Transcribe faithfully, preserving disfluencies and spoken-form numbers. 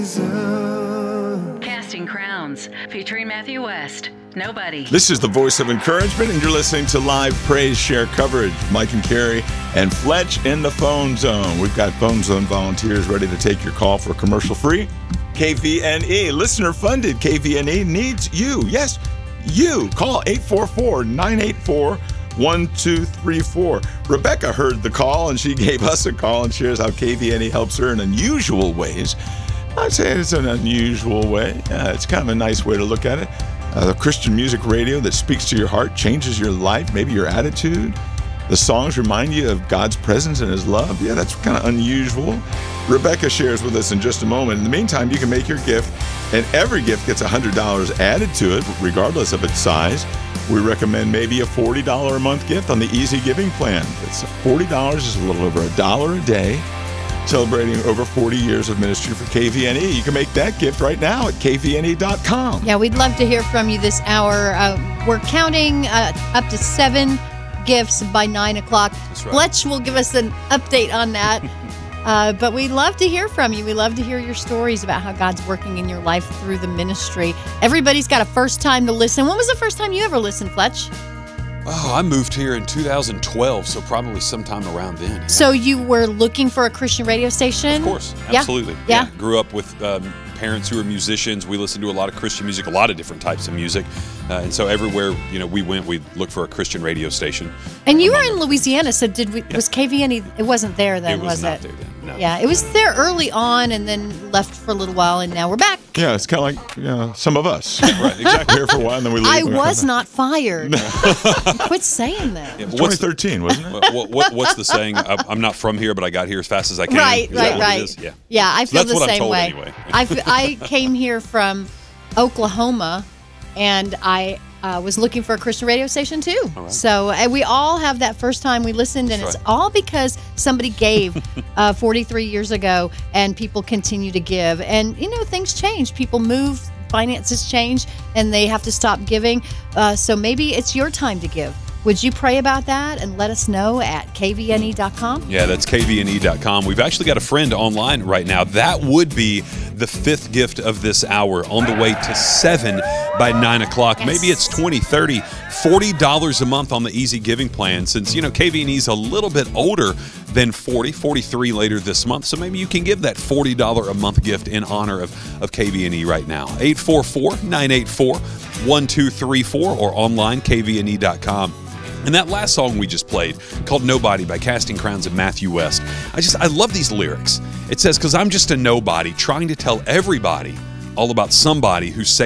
Casting Crowns, featuring Matthew West. Nobody. This is the voice of encouragement, and you're listening to live praise share coverage. Mike and Carrie and Fletch in the phone zone. We've got phone zone volunteers ready to take your call for commercial free. K V N E, listener funded. K V N E needs you. Yes, you. Call eight four four, nine eight four, one two three four. Rebecca heard the call, and she gave us a call and shares how K V N E helps her in unusual ways. I'd say it's an unusual way. Uh, it's kind of a nice way to look at it. Uh, the Christian music radio that speaks to your heart, changes your life, maybe your attitude. The songs remind you of God's presence and His love. Yeah, that's kind of unusual. Rebecca shares with us in just a moment. In the meantime, you can make your gift, and every gift gets one hundred dollars added to it, regardless of its size. We recommend maybe a forty dollars a month gift on the Easy Giving plan. It's forty dollars is a little over a dollar a day. Celebrating over forty years of ministry for K V N E. You can make that gift right now at K V N E dot com. Yeah, we'd love to hear from you this hour. Uh, we're counting uh, up to seven gifts by nine o'clock. That's right. Fletch will give us an update on that. uh, but we'd love to hear from you. We love to hear your stories about how God's working in your life through the ministry. Everybody's got a first time to listen. When was the first time you ever listened, Fletch? Oh, I moved here in two thousand twelve, so probably sometime around then. Yeah. So you were looking for a Christian radio station? Of course, yeah. absolutely. Yeah. yeah. Grew up with um, parents who were musicians. We listened to a lot of Christian music, a lot of different types of music. Uh, and so everywhere, you know, we went, we'd look for a Christian radio station. And you were in Louisiana, so did we, yeah. was K V N E, it wasn't there then, it was, was not it? There then, no. Yeah, it was there early on and then left for a little while, and now we're back. Yeah, it's kind of like you know, some of us. Right, exactly. Here for a while, and then we leave. I was not fired. Quit saying that. Yeah, twenty thirteen, wasn't it? What, what, what's the saying? I, I'm not from here, but I got here as fast as I can. Right, Is right, right. It yeah. yeah, I So feel that's the what I'm same told way. Anyway. I, f- I came here from Oklahoma, and I uh, was looking for a Christian radio station too. All right. So uh, we all have that first time we listened, and That's it's right. all because somebody gave uh, forty-three years ago, and people continue to give. And, you know, things change. People move, finances change, and they have to stop giving. Uh, so maybe it's your time to give. Would you pray about that and let us know at K V N E dot com? Yeah, that's K V N E dot com. We've actually got a friend online right now. That would be the fifth gift of this hour, on the way to seven by nine o'clock. Yes. Maybe it's twenty, thirty, forty dollars a month on the Easy Giving plan, since, you know, K V N E's a little bit older than forty, forty-three later this month. So maybe you can give that forty dollars a month gift in honor of, of K V N E right now. eight four four, nine eight four, one two three four or online, K V N E dot com. And that last song we just played, called Nobody by Casting Crowns and Matthew West, I just, I love these lyrics. It says, because I'm just a nobody trying to tell everybody all about somebody who's